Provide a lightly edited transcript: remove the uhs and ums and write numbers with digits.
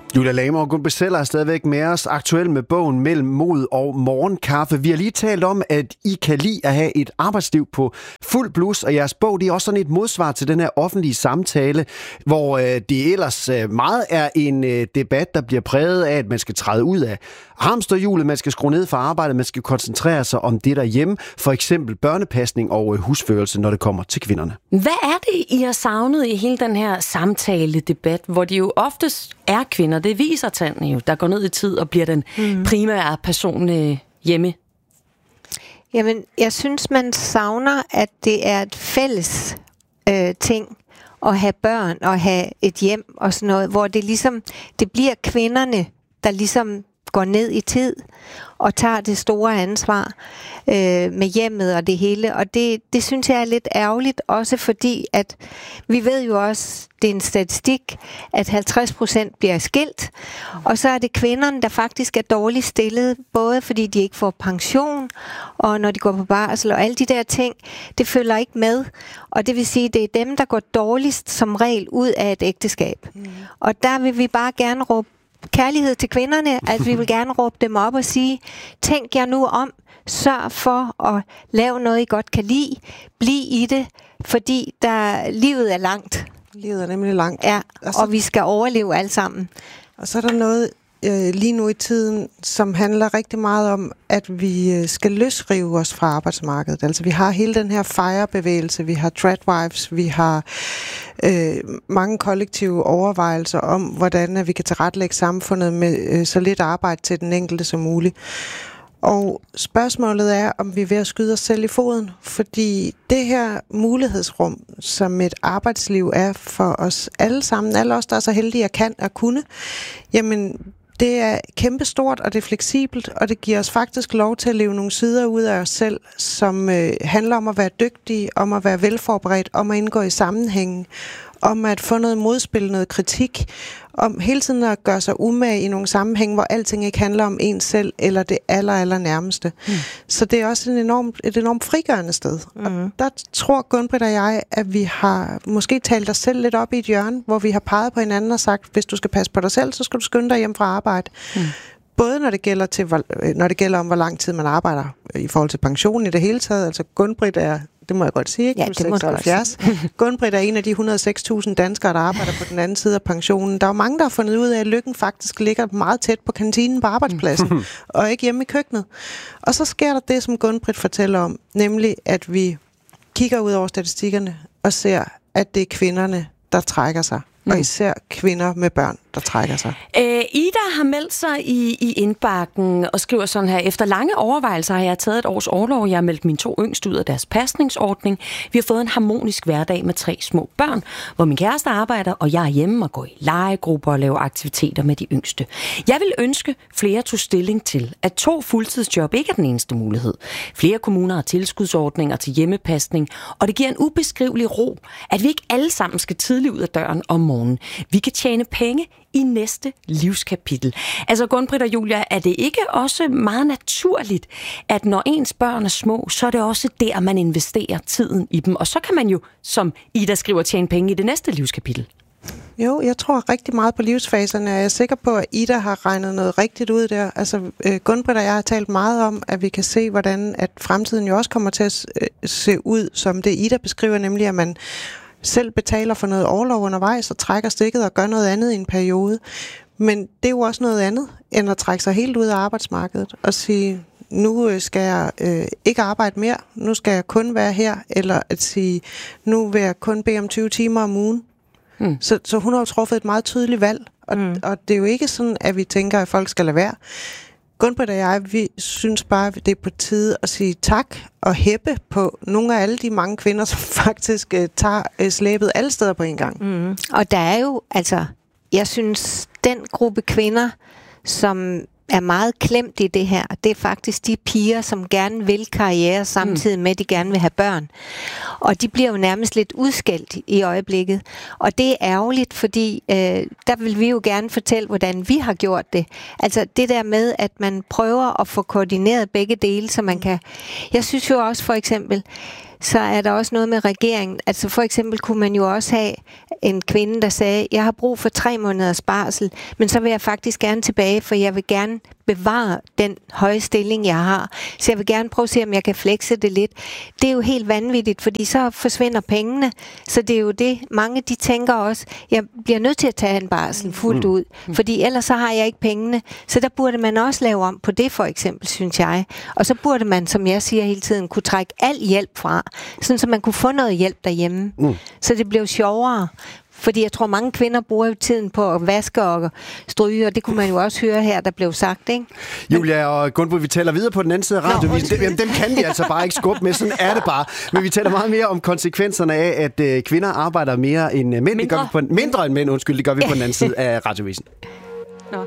Julia Lamer og Gunn Beseller er stadigvæk med os, aktuel med bogen Mellem Mod og Morgenkaffe. Vi har lige talt om, at I kan lide at have et arbejdsliv på fuld blus, og jeres bog det er også sådan et modsvar til den her offentlige samtale, hvor det ellers meget er en debat, der bliver præget af, at man skal træde ud af hamsterhjulet, man skal skrue ned for arbejdet, man skal koncentrere sig om det derhjemme, for eksempel børnepasning og husførelse, når det kommer til kvinderne. Hvad er det, I har savnet i hele den her samtale-debat, hvor de jo oftest er kvinder? Det viser tallene jo, der går ned i tid og bliver den primære person hjemme. Jamen, jeg synes, man savner, at det er et fælles ting at have børn og have et hjem og sådan noget, hvor det ligesom, det bliver kvinderne, der ligesom går ned i tid og tager det store ansvar med hjemmet og det hele. Og det synes jeg er lidt ærgerligt, også fordi, at vi ved jo også, det er en statistik, at 50% bliver skilt, og så er det kvinderne, der faktisk er dårligt stillet, både fordi de ikke får pension, og når de går på barsel, og alle de der ting, det følger ikke med. Og det vil sige, det er dem, der går dårligst som regel ud af et ægteskab. Og der vil vi bare gerne råbe kærlighed til kvinderne, at vi vil gerne råbe dem op og sige, tænk jer nu om, sørg for at lave noget, I godt kan lide, bliv i det, fordi livet er langt. Livet er nemlig langt. Ja, og vi skal overleve alle sammen. Og så er der noget lige nu i tiden, som handler rigtig meget om, at vi skal løsrive os fra arbejdsmarkedet. Altså vi har hele den her FIRE-bevægelse, vi har Tradwives, vi har mange kollektive overvejelser om, hvordan vi kan tilrettelægge samfundet med så lidt arbejde til den enkelte som muligt. Og spørgsmålet er, om vi er ved at skyde os selv i foden, fordi det her mulighedsrum, som et arbejdsliv er for os alle sammen, alle os, der er så heldige at kan og kunne, jamen det er kæmpestort, og det er fleksibelt, og det giver os faktisk lov til at leve nogle sider ud af os selv, som handler om at være dygtige, om at være velforberedt, om at indgå i sammenhængen, om at få noget modspil, noget kritik, om hele tiden at gøre sig umage i nogle sammenhænge, hvor alting ikke handler om en selv, eller det aller nærmeste. Så det er også et enormt frigørende sted. Og der tror Gunn-Britt og jeg, at vi har måske talt os selv lidt op i et hjørne, hvor vi har peget på hinanden og sagt, hvis du skal passe på dig selv, så skal du skynde dig hjem fra arbejde. Både når det gælder om, hvor lang tid man arbejder i forhold til pension i det hele taget. Altså Gunn-Britt er, det må jeg godt sige, ikke? Ja, det må du også. Gunn-Britt er en af de 106.000 danskere, der arbejder på den anden side af pensionen. Der er jo mange, der har fundet ud af, at lykken faktisk ligger meget tæt på kantinen på arbejdspladsen, og ikke hjemme i køkkenet. Og så sker der det, som Gunn-Britt fortæller om, nemlig at vi kigger ud over statistikkerne og ser, at det er kvinderne, der trækker sig. Og især kvinder med børn, der trækker sig. Ida har meldt sig i indbakken og skriver sådan her: efter lange overvejelser har jeg taget et års orlov. Jeg har meldt mine 2 yngste ud af deres pasningsordning. Vi har fået en harmonisk hverdag med 3 små børn, hvor min kæreste arbejder, og jeg er hjemme og går i legegrupper og laver aktiviteter med de yngste. Jeg vil ønske, flere tog stilling til, at 2 fuldtidsjob ikke er den eneste mulighed. Flere kommuner har tilskudsordninger til hjemmepasning, og det giver en ubeskrivelig ro, at vi ikke alle sammen skal tidligt ud af døren om morgenen. Vi kan tjene penge i næste livskapitel. Altså Gunn-Britt og Julia, er det ikke også meget naturligt, at når ens børn er små, så er det også der, man investerer tiden i dem, og så kan man jo, som Ida skriver, tjene penge i det næste livskapitel? Jo, jeg tror rigtig meget på livsfaserne, og jeg er sikker på, at Ida har regnet noget rigtigt ud der. Altså, Gunn-Britt og jeg har talt meget om, at vi kan se, hvordan at fremtiden jo også kommer til at se ud, som det Ida beskriver, nemlig at man selv betaler for noget orlov undervejs og trækker stikket og gør noget andet i en periode. Men det er jo også noget andet, end at trække sig helt ud af arbejdsmarkedet og sige, nu skal jeg ikke arbejde mere, nu skal jeg kun være her, eller at sige, nu vil jeg kun bede om 20 timer om ugen. Så hun har jo truffet et meget tydeligt valg, og det er jo ikke sådan, at vi tænker, at folk skal lade være. Gunn-Britt og jeg, vi synes bare, at det er på tide at sige tak og hæppe på nogle af alle de mange kvinder, som faktisk tager slæbet alle steder på en gang. Og der er jo, altså, jeg synes, den gruppe kvinder, som er meget klemt i det her, det er faktisk de piger, som gerne vil karriere samtidig med, at de gerne vil have børn. Og de bliver jo nærmest lidt udskældt i øjeblikket. Og det er ærgerligt, fordi der vil vi jo gerne fortælle, hvordan vi har gjort det. Altså det der med, at man prøver at få koordineret begge dele, så man kan. Jeg synes jo også for eksempel, så er der også noget med regeringen. Altså for eksempel kunne man jo også have en kvinde, der sagde, jeg har brug for 3 måneders barsel, men så vil jeg faktisk gerne tilbage, for jeg vil gerne bevare den høje stilling, jeg har. Så jeg vil gerne prøve at se, om jeg kan flexe det lidt. Det er jo helt vanvittigt, fordi så forsvinder pengene. Så det er jo det, mange de tænker også, jeg bliver nødt til at tage en barsel fuldt ud, fordi ellers så har jeg ikke pengene. Så der burde man også lave om på det, for eksempel, synes jeg. Og så burde man, som jeg siger hele tiden, kunne trække al hjælp fra, sådan så man kunne få noget hjælp derhjemme. Så det blev sjovere. Fordi jeg tror, mange kvinder bruger jo tiden på at vaske og stryge, og det kunne man jo også høre her, der blev sagt, ikke? Julia og Gunvor, vi taler videre på den anden side af radioen. Dem kan vi altså bare ikke skubbe med, sådan er det bare. Men vi taler meget mere om konsekvenserne af, at kvinder arbejder mere end mænd. Mindre end mænd, undskyld, det gør vi på den anden side af radiovisen.